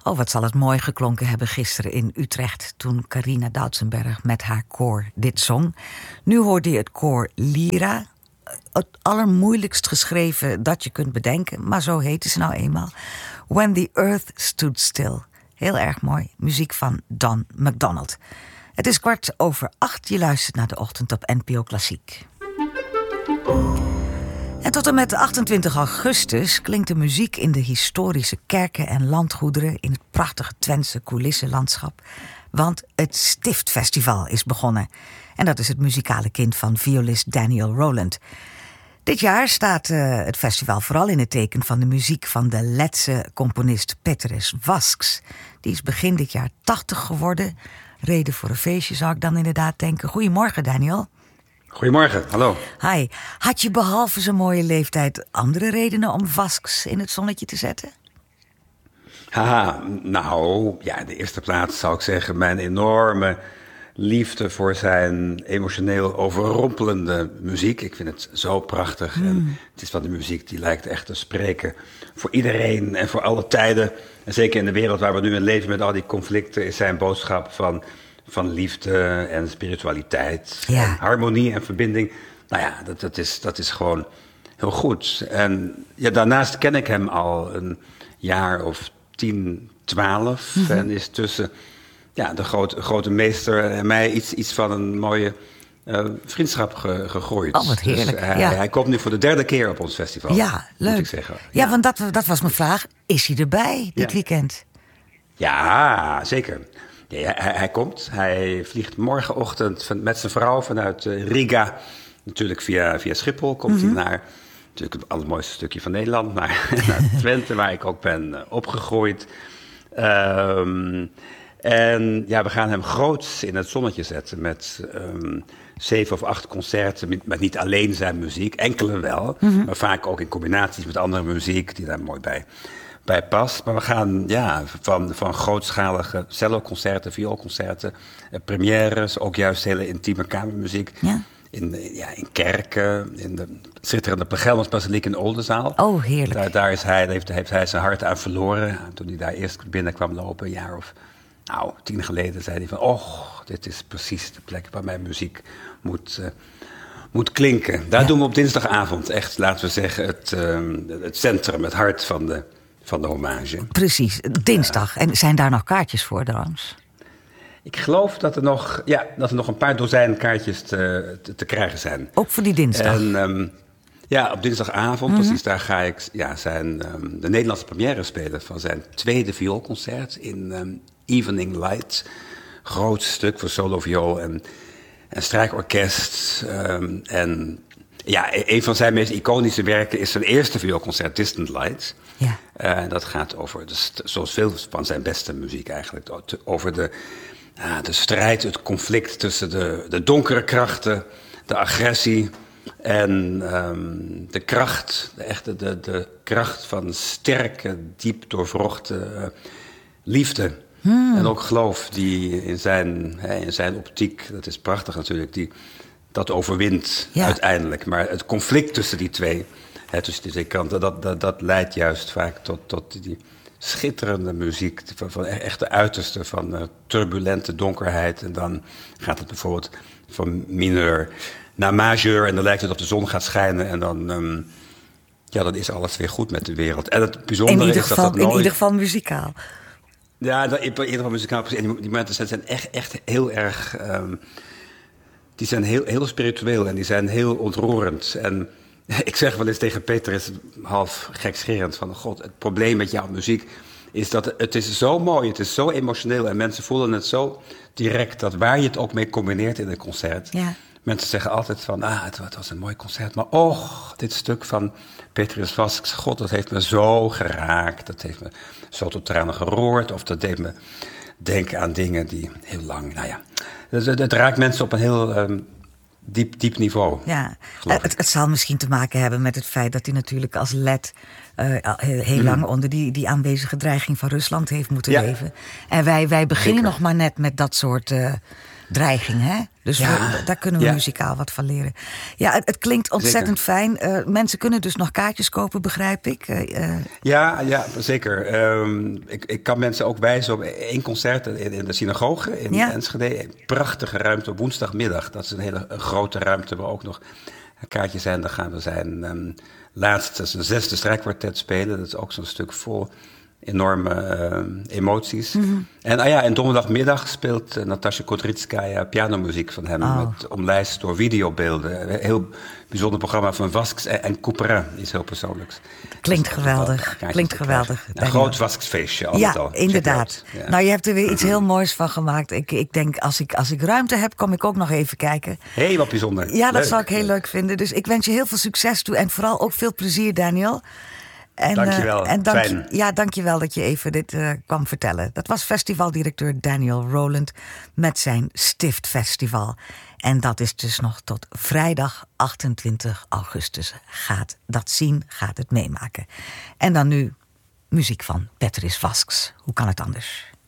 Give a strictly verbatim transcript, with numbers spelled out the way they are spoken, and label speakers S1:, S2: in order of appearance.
S1: Oh, wat zal het mooi geklonken hebben gisteren in Utrecht, toen Carina Doutsenberg met haar koor dit zong. Nu hoorde je het koor Lyra. Het allermoeilijkst geschreven dat je kunt bedenken, maar zo heette ze nou eenmaal. When the Earth Stood Still. Heel erg mooi. Muziek van Don McDonald. Het is kwart over acht. Je luistert naar de ochtend op N P O Klassiek. En tot en met achtentwintig augustus klinkt de muziek in de historische kerken en landgoederen in het prachtige Twentse coulissenlandschap. Want het Stiftfestival is begonnen. En dat is het muzikale kind van violist Daniel Rowland. Dit jaar staat uh, het festival vooral in het teken van de muziek van de Letse componist Petrus Vasks. Die is begin dit jaar tachtig geworden. Reden voor een feestje, zou ik dan inderdaad denken. Goedemorgen, Daniel.
S2: Goedemorgen, hallo.
S1: Hi. Had je behalve zijn mooie leeftijd andere redenen om Vasks in het zonnetje te zetten?
S2: Haha, nou, ja, in de eerste plaats zou ik zeggen mijn enorme liefde voor zijn emotioneel overrompelende muziek. Ik vind het zo prachtig. Mm. En het is van de muziek die lijkt echt te spreken voor iedereen en voor alle tijden. En zeker in de wereld waar we nu in leven met al die conflicten is zijn boodschap van, van liefde en spiritualiteit.
S1: Ja.
S2: En harmonie en verbinding. Nou ja, dat, dat, is, dat is gewoon heel goed. En ja, daarnaast ken ik hem al een jaar of tien, twaalf. Mm-hmm. En is tussen ja, de grote, grote meester en mij iets, iets van een mooie uh, vriendschap ge, gegroeid.
S1: Oh, wat heerlijk.
S2: Dus hij,
S1: ja.
S2: hij komt nu voor de derde keer op ons festival.
S1: Ja, leuk.
S2: Moet ik zeggen.
S1: Ja, ja, want dat, dat was mijn vraag. Is hij erbij dit
S2: ja.
S1: weekend?
S2: Ja, zeker. Ja, hij, hij komt. Hij vliegt morgenochtend van, met zijn vrouw vanuit uh, Riga. Natuurlijk via, via Schiphol komt mm-hmm. hij naar... Natuurlijk het allermooiste stukje van Nederland, maar naar Twente, waar ik ook ben uh, opgegroeid. Um, en ja, we gaan hem groots in het zonnetje zetten met um, zeven of acht concerten. Met, met niet alleen zijn muziek, enkele wel, mm-hmm. maar vaak ook in combinaties met andere muziek die daar mooi bij, bij past. Maar we gaan ja, van, van grootschalige celloconcerten, vioolconcerten, uh, premières, ook juist hele intieme kamermuziek.
S1: Ja.
S2: In, ja, in kerken, in de schitterende Plegelmonsbasiliek in Oldenzaal.
S1: Oh, heerlijk.
S2: Daar, daar is hij, heeft, heeft hij zijn hart aan verloren. Toen hij daar eerst binnen kwam lopen, een jaar of nou, tien geleden, zei hij van... oh, dit is precies de plek waar mijn muziek moet, uh, moet klinken. Daar ja. doen we op dinsdagavond echt, laten we zeggen, het, uh, het centrum, het hart van de, van de hommage.
S1: Precies, dinsdag. Uh, en zijn daar nog kaartjes voor trouwens?
S2: Ik geloof dat er nog, ja, dat er nog een paar dozijn kaartjes te, te, te krijgen zijn.
S1: Ook voor die dinsdag?
S2: En, um, ja, op dinsdagavond, mm-hmm. precies, daar ga ik ja, zijn, um, de Nederlandse première spelen van zijn tweede vioolconcert in um, Evening Light. Groot stuk voor solo viool en, en strijkorkest. Um, en ja, een van zijn meest iconische werken is zijn eerste vioolconcert, Distant Light.
S1: Ja.
S2: Uh, dat gaat over, de st- zoals veel van zijn beste muziek eigenlijk, over de... Ja, de strijd, het conflict tussen de, de donkere krachten, de agressie en um, de kracht, de echte de, de kracht van sterke, diep doorwrochte uh, liefde. Hmm. En ook geloof die in zijn, hè, in zijn optiek, dat is prachtig natuurlijk, die dat overwint ja. uiteindelijk. Maar het conflict tussen die twee, hè, tussen die twee kanten, dat, dat, dat leidt juist vaak tot, tot die... schitterende muziek, van, van echt de uiterste van uh, turbulente donkerheid. En dan gaat het bijvoorbeeld van mineur naar majeur en dan lijkt het of de zon gaat schijnen en dan, um, ja, dan is alles weer goed met de wereld. En het bijzondere
S1: in ieder
S2: is
S1: geval,
S2: dat dat nooit...
S1: In ieder geval muzikaal.
S2: Ja, dat, in ieder geval muzikaal. En die, die momenten zijn echt, echt heel erg... Um, die zijn heel, heel spiritueel en die zijn heel ontroerend. En ik zeg wel eens tegen Peter, is half gekscherend van... God, het probleem met jouw muziek is dat het is zo mooi, het is zo emotioneel... en mensen voelen het zo direct dat waar je het ook mee combineert in een concert...
S1: Ja.
S2: Mensen zeggen altijd van, ah, het, het was een mooi concert... maar och, dit stuk van Petrus Vasks, god, dat heeft me zo geraakt... dat heeft me zo tot tranen geroerd... of dat deed me denken aan dingen die heel lang... nou ja, het, het raakt mensen op een heel... Um, Diep, diep niveau.
S1: Ja, het, het zal misschien te maken hebben met het feit dat hij natuurlijk als led uh, heel mm. lang onder die, die aanwezige dreiging van Rusland heeft moeten ja. leven. En wij, wij beginnen Zeker. nog maar net met dat soort uh, dreiging, hè? Dus
S2: Ja.
S1: we, daar kunnen we
S2: Ja.
S1: muzikaal wat van leren. Ja, het, het klinkt ontzettend fijn. Uh, mensen kunnen dus nog kaartjes kopen, begrijp ik. Uh, uh.
S2: Ja, ja, zeker. Um, ik, ik kan mensen ook wijzen op één concert in, in de synagoge in ja. Enschede. Een prachtige ruimte op woensdagmiddag. Dat is een hele een grote ruimte waar ook nog kaartjes zijn. Dan gaan we zijn um, laatste, een zesde strijkkwartet spelen. Dat is ook zo'n stuk vol enorme uh, emoties. Mm-hmm. En, ah ja, en donderdagmiddag speelt uh, Natasja Kudrytskaya pianomuziek van hem. Oh. Met omlijst door videobeelden. Een heel bijzonder programma van Vasks en, en Couperin. Iets heel persoonlijks.
S1: Klinkt dus geweldig. Klinkt geweldig.
S2: Een groot Vasksfeestje. Al
S1: ja,
S2: al.
S1: inderdaad. Ja. Nou, je hebt er weer iets heel moois van gemaakt. Ik, ik denk, als ik, als ik ruimte heb, kom ik ook nog even kijken.
S2: Hé, wat bijzonder.
S1: Ja, dat
S2: leuk.
S1: zou ik heel leuk vinden. Dus ik wens je heel veel succes toe. En vooral ook veel plezier, Daniel.
S2: En, dankjewel, uh, en dank, fijn.
S1: Ja, dankjewel dat je even dit uh, kwam vertellen. Dat was festivaldirecteur Daniel Rowland met zijn Stiftfestival. En dat is dus nog tot vrijdag achtentwintig augustus. Gaat dat zien, gaat het meemaken. En dan nu muziek van Petris Vasks. Hoe kan het anders?